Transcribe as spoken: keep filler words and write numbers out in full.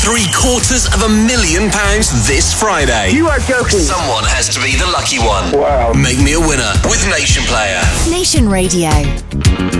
three quarters of a million pounds this Friday. You are joking. Someone has to be the lucky one. Wow. Make me a winner with Nation Player. Nation Radio.